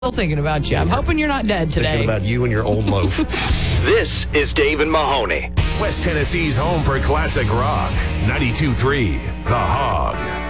Still thinking about you. I'm hoping you're not dead today. Thinking about you and your old loaf. This is Dave and Mahoney. West Tennessee's home for classic rock. 92.3 The Hog.